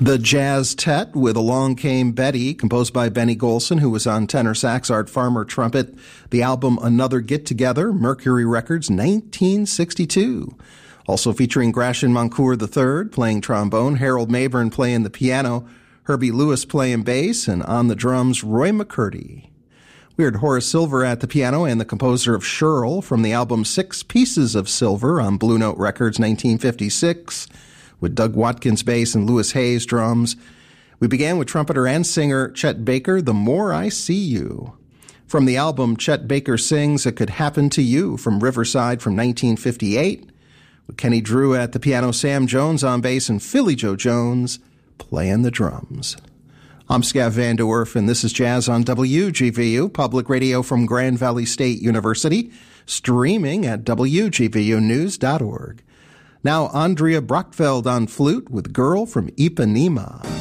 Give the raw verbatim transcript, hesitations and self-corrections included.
The Jazz Tet with Along Came Betty, composed by Benny Golson, who was on tenor sax, Art Farmer trumpet. The album Another Get Together, Mercury Records, nineteen sixty-two. Also featuring Gratian Moncour the third playing trombone, Harold Mabern playing the piano, Herbie Lewis playing bass, and on the drums, Roy McCurdy. We heard Horace Silver at the piano and the composer of Shirl from the album Six Pieces of Silver on Blue Note Records, nineteen fifty-six. With Doug Watkins bass and Louis Hayes drums. We began with trumpeter and singer Chet Baker, The More I See You. From the album, Chet Baker sings It Could Happen to You from Riverside from nineteen fifty-eight. With Kenny Drew at the piano, Sam Jones on bass, and Philly Joe Jones playing the drums. I'm Scav Van de Werf, and this is Jazz on W G V U, public radio from Grand Valley State University, streaming at W G V U news dot org. Now, Andrea Brockfeld on flute with Girl from Ipanema.